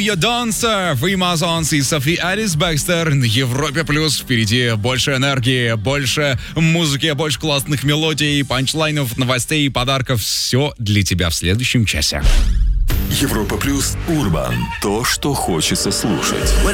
You Dancer, Freemasons и Софи Алис Бэкстер на Европе Плюс. Впереди больше энергии, больше музыки, больше классных мелодий, панчлайнов, новостей и подарков. Все для тебя в следующем часе. Европа Плюс Урбан. То, что хочется слушать.